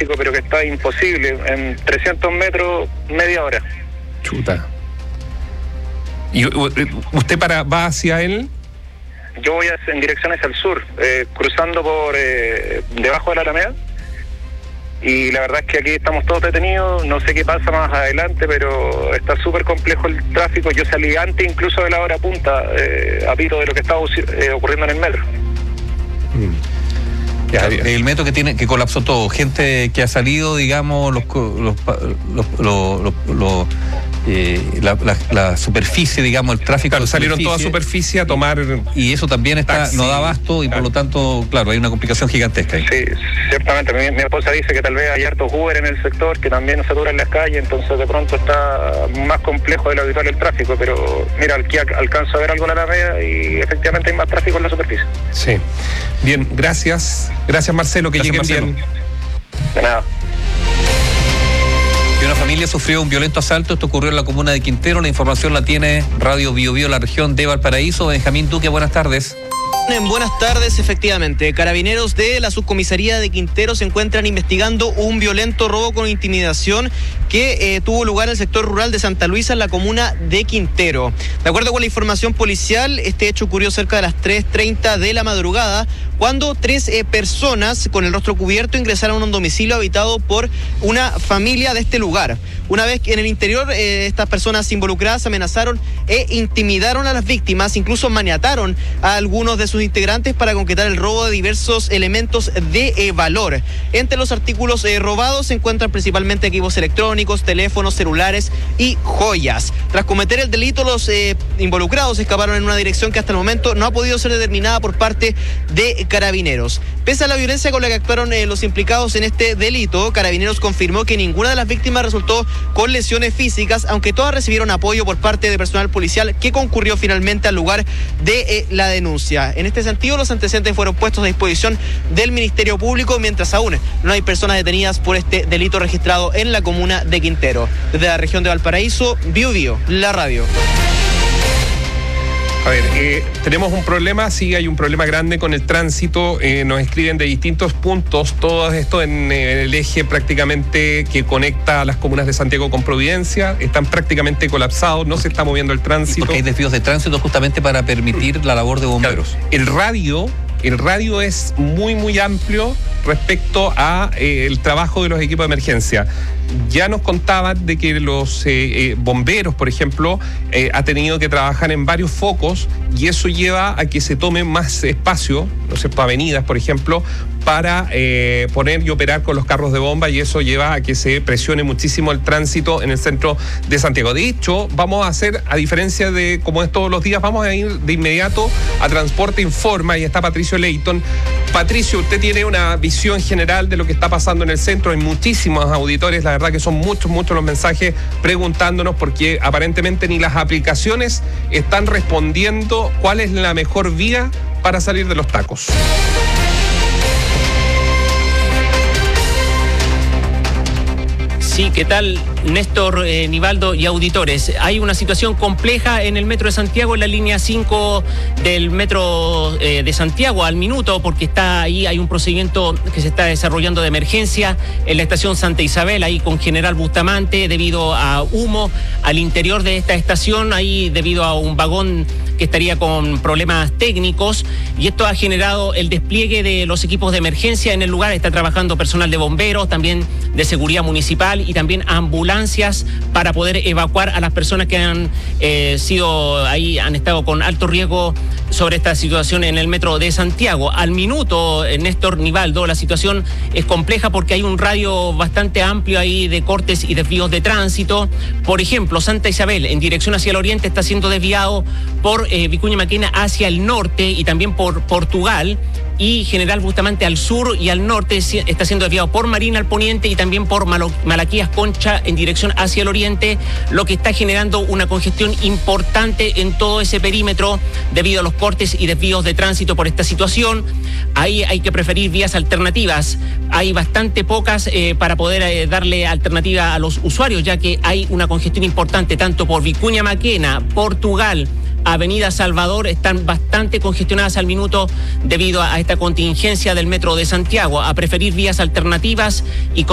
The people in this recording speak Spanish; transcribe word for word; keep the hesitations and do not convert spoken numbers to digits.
tráfico, pero que está imposible. En trescientos metros, media hora. Chuta. ¿Y usted para va hacia él? Yo voy en dirección hacia el sur, eh, cruzando por eh, debajo de la Alameda. Y la verdad es que aquí estamos todos detenidos, no sé qué pasa más adelante, pero está súper complejo el tráfico. Yo salí antes incluso de la hora punta, eh, a pito de lo que estaba eh, ocurriendo en el metro. Mm. Ya, el metro que tiene que colapsó todo, gente que ha salido, digamos, los los los, los, los, los eh, la, la, la superficie, digamos, el tráfico. Claro, salieron toda superficie a tomar. Y eso también está taxi, no da abasto y claro. Por lo tanto, claro, hay una complicación gigantesca ahí. Sí, ciertamente. Mi, mi esposa dice que tal vez hay hartos Uber en el sector, que también saturan las calles, entonces de pronto está más complejo de lo habitual el tráfico, pero mira, aquí alcanzo a ver algo en la Alameda y efectivamente hay más tráfico en la superficie. Sí. Bien, gracias. Gracias, Marcelo, que gracias, lleguen Marcelo. Bien. De nada. Y una familia sufrió un violento asalto. Esto ocurrió en la comuna de Quintero. La información la tiene Radio Bio Bio, la región de Valparaíso. Benjamín Duque, buenas tardes. Buenas tardes, efectivamente. Carabineros de la subcomisaría de Quintero se encuentran investigando un violento robo con intimidación que eh, tuvo lugar en el sector rural de Santa Luisa, en la comuna de Quintero. De acuerdo con la información policial, este hecho ocurrió cerca de las tres treinta de la madrugada, cuando tres eh, personas con el rostro cubierto ingresaron a un domicilio habitado por una familia de este lugar. Una vez que en el interior eh, estas personas involucradas amenazaron e intimidaron a las víctimas, incluso maniataron a algunos de sus integrantes para concretar el robo de diversos elementos de eh, valor. Entre los artículos eh, robados se encuentran principalmente equipos electrónicos, teléfonos, celulares y joyas. Tras cometer el delito, los eh, involucrados escaparon en una dirección que hasta el momento no ha podido ser determinada por parte de Carabineros. Pese a la violencia con la que actuaron eh, los implicados en este delito, Carabineros confirmó que ninguna de las víctimas resultó con lesiones físicas, aunque todas recibieron apoyo por parte de personal policial que concurrió finalmente al lugar de eh, la denuncia. En este sentido, los antecedentes fueron puestos a disposición del Ministerio Público, mientras aún no hay personas detenidas por este delito registrado en la comuna de Quintero. Desde la región de Valparaíso, Bio Bio, la radio. A ver, eh, tenemos un problema, sí hay un problema grande con el tránsito, eh, nos escriben de distintos puntos, todo esto en, eh, en el eje prácticamente que conecta a las comunas de Santiago con Providencia, están prácticamente colapsados, no se está moviendo el tránsito. Y porque hay desvíos de tránsito justamente para permitir la labor de bomberos. Claro, el radio, el radio es muy muy amplio respecto a eh, el trabajo de los equipos de emergencia. Ya nos contaban de que los eh, eh, bomberos, por ejemplo, eh, ha tenido que trabajar en varios focos y eso lleva a que se tome más espacio, no sé, avenidas, por ejemplo, para eh, poner y operar con los carros de bomba, y eso lleva a que se presione muchísimo el tránsito en el centro de Santiago. De hecho, vamos a hacer, a diferencia de como es todos los días, vamos a ir de inmediato a Transporte Informa y está Patricio Leighton. Patricio, usted tiene una visión general de lo que está pasando en el centro. Hay muchísimos auditores, la verdad que son muchos, muchos los mensajes preguntándonos porque aparentemente ni las aplicaciones están respondiendo cuál es la mejor vía para salir de los tacos. Sí, ¿qué tal, Néstor, eh, Nivaldo y auditores? Hay una situación compleja en el metro de Santiago, en la línea cinco del metro eh, de Santiago al minuto, porque está ahí, hay un procedimiento que se está desarrollando de emergencia en la estación Santa Isabel, ahí con General Bustamante, debido a humo al interior de esta estación, ahí debido a un vagón que estaría con problemas técnicos, y esto ha generado el despliegue de los equipos de emergencia en el lugar. Está trabajando personal de bomberos, también de seguridad municipal y también ambulancias para poder evacuar a las personas que han eh, sido ahí, han estado con alto riesgo sobre esta situación en el metro de Santiago. Al minuto, Néstor, Nivaldo, la situación es compleja porque hay un radio bastante amplio ahí de cortes y desvíos de tránsito. Por ejemplo, Santa Isabel en dirección hacia el oriente está siendo desviado por eh, Vicuña Maquena hacia el norte y también por Portugal, y General Bustamante al sur y al norte está siendo desviado por Marina al poniente y también por Malaquías Concha en dirección hacia el oriente, lo que está generando una congestión importante en todo ese perímetro debido a los cortes y desvíos de tránsito por esta situación. Ahí hay que preferir vías alternativas. Hay bastante pocas eh, para poder eh, darle alternativa a los usuarios, ya que hay una congestión importante tanto por Vicuña Maquena, Portugal, Avenida Salvador, están bastante congestionadas al minuto debido a esta contingencia del metro de Santiago. A preferir vías alternativas y